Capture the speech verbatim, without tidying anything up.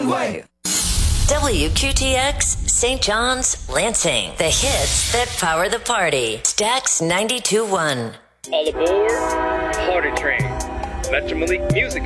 one way. W Q T X, Saint John's, Lansing. The hits that power the party. Stax ninety-two point one. All aboard, Party Train. Metro Malik Music